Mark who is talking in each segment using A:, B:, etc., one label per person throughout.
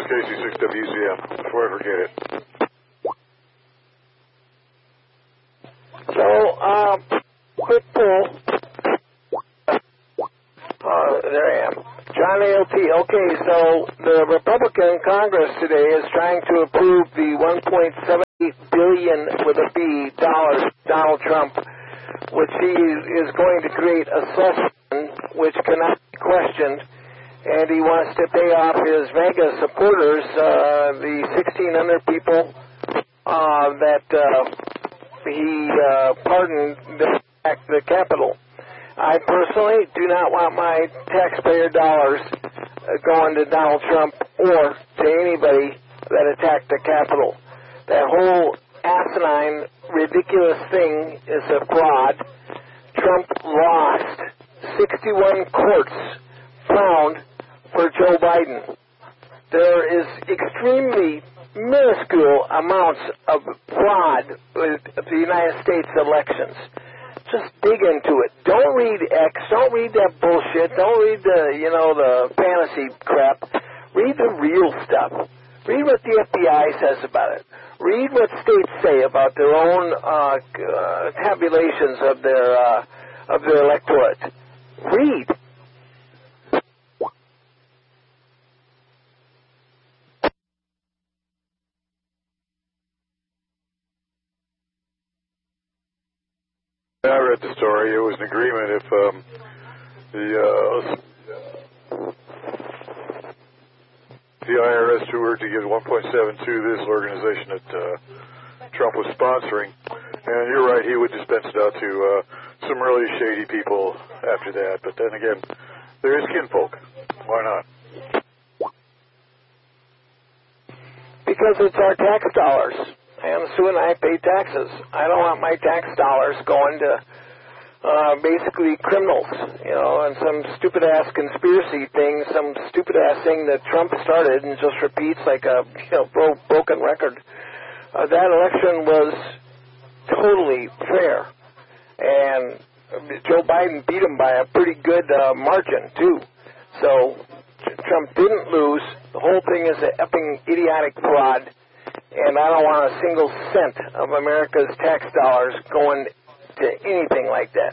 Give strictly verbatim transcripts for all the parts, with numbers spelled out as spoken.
A: K C six W Z M, before I forget it.
B: So, uh, quick poll. Uh, there I am. John A L T. Okay, so the Republican Congress today is trying to approve the one point seven eight billion with a B dollars Donald Trump, which he is going to create a cession which cannot be questioned, and he wants to pay off his Vegas supporters, uh, the sixteen hundred people uh, that uh, he uh, pardoned the, the Capitol. I personally do not want my taxpayer dollars going to Donald Trump or to anybody that attacked the Capitol. That whole asinine, ridiculous thing is a fraud. Trump lost sixty-one courts found for Joe Biden. There is extremely minuscule amounts of fraud with the United States elections. Just dig into it. Don't read X. Don't read that bullshit. Don't read the, you know, the fantasy crap. Read the real stuff. Read what the F B I says about it. Read what states say about their own uh, uh, tabulations of their uh, of their electorate. Read.
A: I read the story. It was an agreement if um, the uh, the I R S were to give one point seven to this organization that uh, Trump was sponsoring, and you're right, he would dispense it out to uh, some really shady people after that. But then again, there is kinfolk. Why not?
B: Because it's our tax dollars. And Sue and I pay taxes. I don't want my tax dollars going to uh, basically criminals, you know, and some stupid-ass conspiracy thing, some stupid-ass thing that Trump started and just repeats like a, you know, bro- broken record. Uh, that election was totally fair. And Joe Biden beat him by a pretty good uh, margin, too. So Trump didn't lose. The whole thing is an effing idiotic fraud. And I don't want a single cent of America's tax dollars going to anything like that.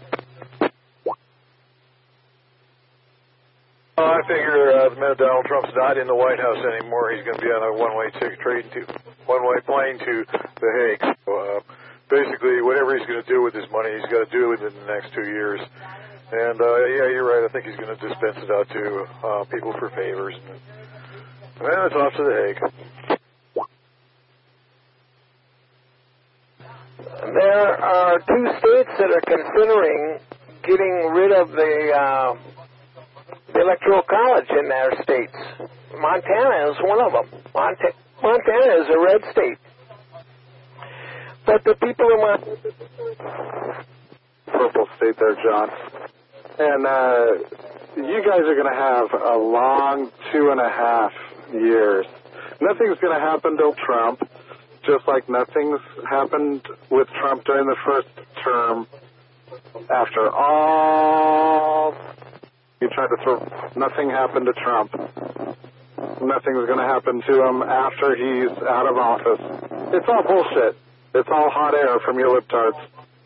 A: Well, I figure uh, the minute Donald Trump's not in the White House anymore, he's going to be on a one-way ticket train to one-way plane to The Hague. So, uh, basically, whatever he's going to do with his money, he's got to do within the next two years. And uh, yeah, you're right. I think he's going to dispense it out to uh, people for favors. And, well, it's off to The Hague.
B: There are two states that are considering getting rid of the, uh, the Electoral College in their states. Montana is one of them. Monta- Montana is a red state. But the people in Montana...
C: Purple state there, John. And uh, you guys are going to have a long two and a half years. Nothing's going to happen till Trump. Just like nothing's happened with Trump during the first term. After all, you tried to throw, nothing happened to Trump. Nothing's going to happen to him after he's out of office. It's all bullshit. It's all hot air from your libtards.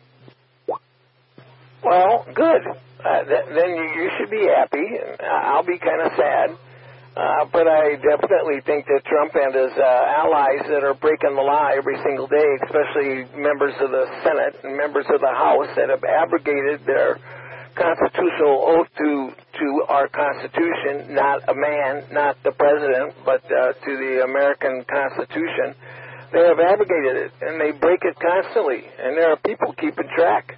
B: Well, good. Uh, th- then you, you should be happy. I'll be kind of sad. Uh, but I definitely think that Trump and his uh, allies that are breaking the law every single day, especially members of the Senate and members of the House that have abrogated their constitutional oath to, to our Constitution, not a man, not the president, but uh, to the American Constitution, they have abrogated it, and they break it constantly, and there are people keeping track.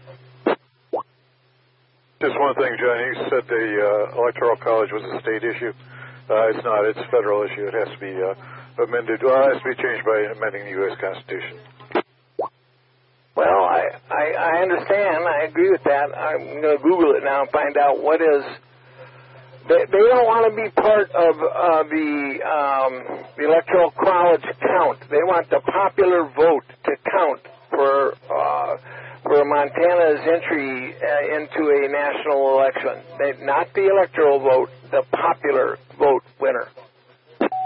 A: Just one thing, John. You said the uh, Electoral College was a state issue. Uh, it's not. It's a federal issue. It has to be uh, amended. Well, it has to be changed by amending the U S Constitution.
B: Well, I, I, I understand. I agree with that. I'm going to Google it now and find out what is... They, they don't want to be part of uh, the, um, the Electoral College count. They want the popular vote to count for... Uh, for Montana's entry uh, into a national election. They, not the electoral vote, the popular vote winner.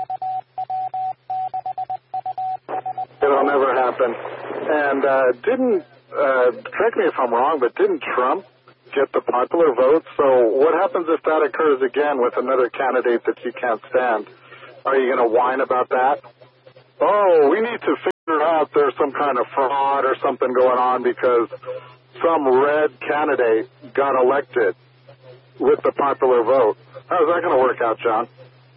C: uh, didn't, uh, correct me if I'm wrong, but didn't Trump get the popular vote? So what happens if that occurs again with another candidate that you can't stand? Are you going to whine about that? Oh, we need to figure out there's some kind of fraud or something going on because some red candidate got elected with the popular vote. How's that going to work out, John?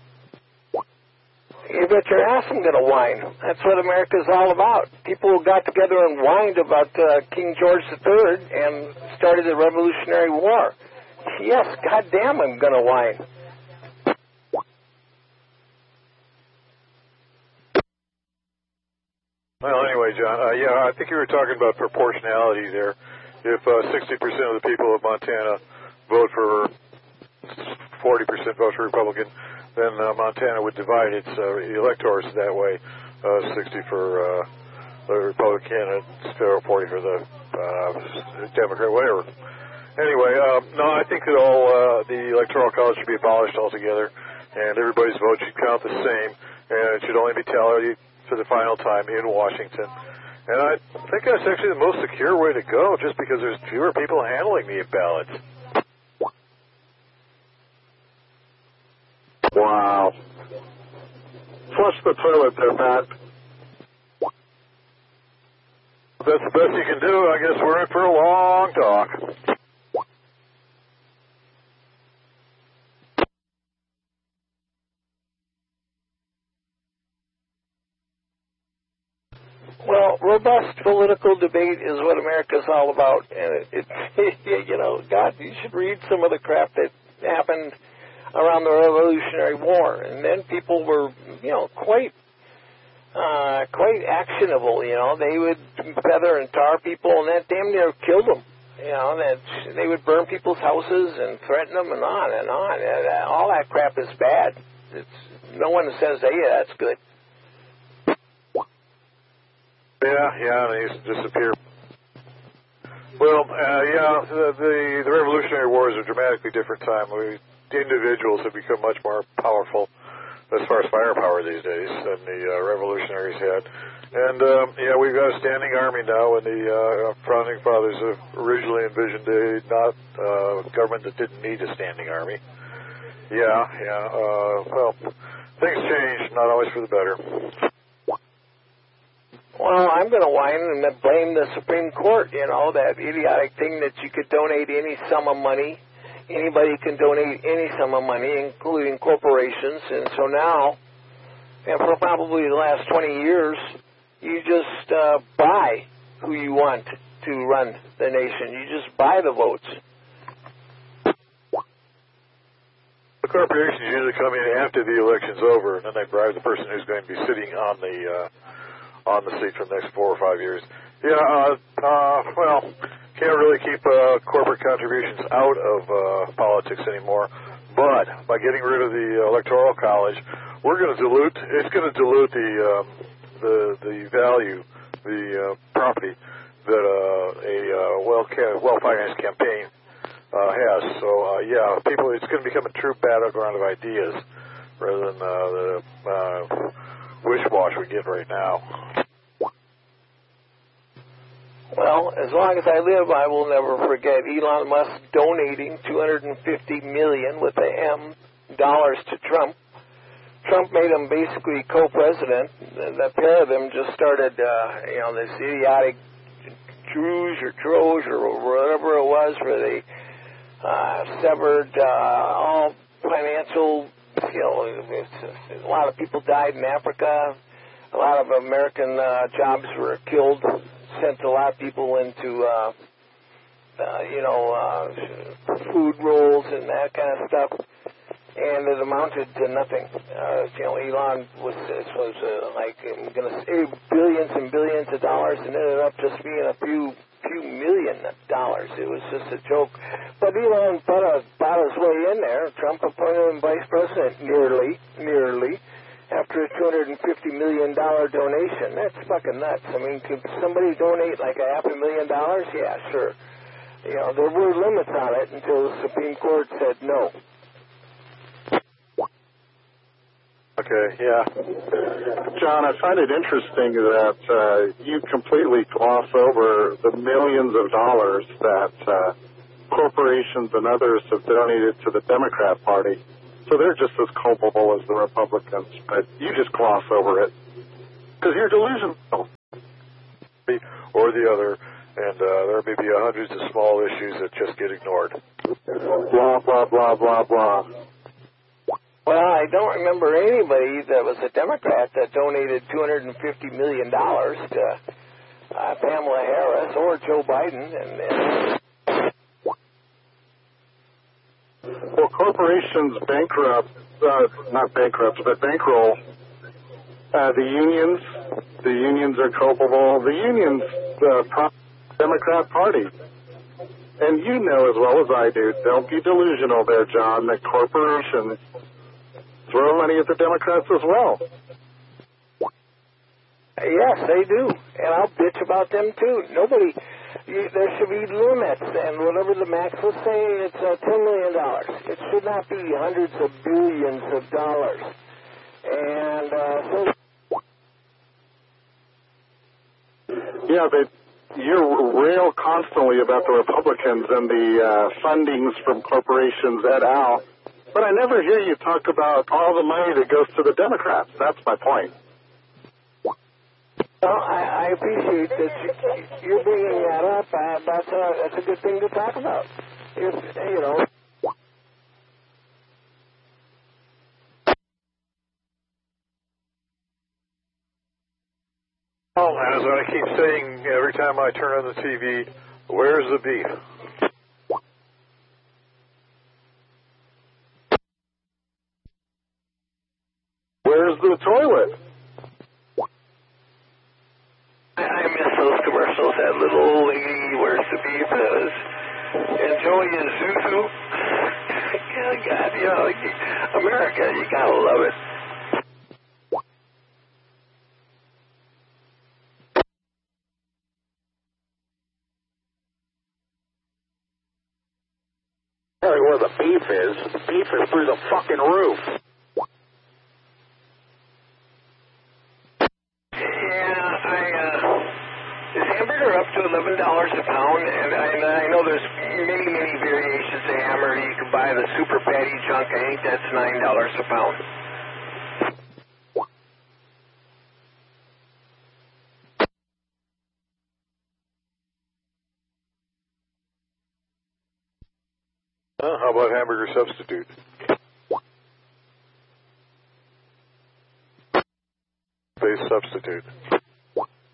B: You bet your ass I'm going to whine. That's what America's all about. People got together and whined about uh, King George the Third and started the Revolutionary War. Yes, goddamn, I'm going to whine.
A: Well, anyway, John, uh, yeah, I think you were talking about proportionality there. If uh, sixty percent of the people of Montana vote for forty percent vote for Republican, then uh, Montana would divide its uh, electors that way, uh, sixty for uh, the Republican candidate, forty for the uh, Democrat, whatever. Anyway, uh, no, I think that all uh, the Electoral College should be abolished altogether, and everybody's vote should count the same, and it should only be tallied for the final time in Washington. And I think that's actually the most secure way to go, just because there's fewer people handling the ballots.
C: Wow. Flush the toilet there, Pat.
A: That's the best you can do. I guess we're in for a long talk.
B: Well, robust political debate is what America's all about. And it, it, you know, God, you should read some of the crap that happened around the Revolutionary War. And then people were, you know, quite uh, quite actionable, you know. They would feather and tar people, and that damn near killed them. You know, that they would burn people's houses and threaten them and on and on. And uh, all that crap is bad. It's, no one says, hey, yeah, that's good.
A: Yeah, yeah, and they used to disappear. Well, uh, yeah, the, the the Revolutionary War is a dramatically different time. We, individuals have become much more powerful as far as firepower these days than the uh, revolutionaries had. And, um, yeah, we've got a standing army now, and the uh, founding fathers have originally envisioned a not uh, government that didn't need a standing army. Yeah, yeah, uh, well, things change, not always for the better.
B: Well, I'm going to whine and blame the Supreme Court, you know, that idiotic thing that you could donate any sum of money. Anybody can donate any sum of money, including corporations. And so now, and for probably the last twenty years, you just uh, buy who you want to run the nation. You just buy the votes.
A: The corporations usually come in after the election's over, and then they bribe the person who's going to be sitting on the uh, on the seat for the next four or five years. Yeah, uh, uh, well, can't really keep uh, corporate contributions out of uh, politics anymore. But by getting rid of the Electoral College, we're going to dilute. It's going to dilute the um, the the value, the uh, property that uh, a uh, well well financed campaign uh, has. So uh, yeah, people. It's going to become a true battleground of ideas rather than uh, the uh, wish-wash we get right now.
B: Well, as long as I live, I will never forget Elon Musk donating two hundred fifty million dollars with a M dollars to Trump. Trump made him basically co-president. The pair of them just started, uh, you know, this idiotic Druge or Troge or whatever it was, where they uh, severed uh, all financial. You know, a lot of people died in Africa. A lot of American uh, jobs were killed. Sent a lot of people into, uh, uh, you know, uh, food rolls and that kind of stuff, and it amounted to nothing. Uh, you know, Elon was was uh, like going to save billions and billions of dollars, and ended up just being a few few million dollars. It was just a joke. But Elon thought about his way in there. Trump appointed him vice president, nearly, nearly. After a two hundred fifty million dollars donation. That's fucking nuts. I mean, could somebody donate like a half a million dollars? Yeah, sure. You know, there were limits on it until the Supreme Court said no.
A: Okay, Okay, yeah.
C: John, I find it interesting that uh, you completely gloss over the millions of dollars that uh, corporations and others have donated to the Democrat Party. So they're just as culpable as the Republicans, but you just gloss over it because you're delusional.
A: Or the other, and uh, there may be hundreds of small issues that just get ignored.
C: Blah, blah, blah, blah, blah.
B: Well, I don't remember anybody that was a Democrat that donated two hundred fifty million dollars to uh, Pamela Harris or Joe Biden. And, and
C: Well, corporations bankrupt, uh, not bankrupt, but bankroll uh, the unions. The unions are culpable. The unions, the pro- Democrat Party. And you know as well as I do, don't be delusional there, John, that corporations throw money at the Democrats as well.
B: Yes, they do. And I'll bitch about them, too. Nobody, you, there should be limits. And whatever the max was saying, it's uh, ten million dollars. It should not be hundreds of billions of dollars. And uh, so...
C: Yeah, but you rail constantly about the Republicans and the uh, fundings from corporations et al., but I never hear you talk about all the money that goes to the Democrats. That's my point.
B: Well, I, I appreciate that you, you're bringing that up. Uh, that's, a, that's a good thing to talk about. If, you know...
A: Well, as I keep saying every time I turn on the T V, where's the beef?
C: Where's the toilet?
B: I miss those commercials. That little old lady, where's the beef is. And Joey and Zuzu. God, God, you know, like, America, you gotta love it.
D: Where the beef is, the beef is through the fucking roof.
B: Yeah, I, uh, is hamburger up to eleven dollars a pound? And I, and I know there's many, many variations of hamburger. You can buy the super fatty junk. I think that's nine dollars a pound.
A: Uh, how about hamburger substitute? Base substitute.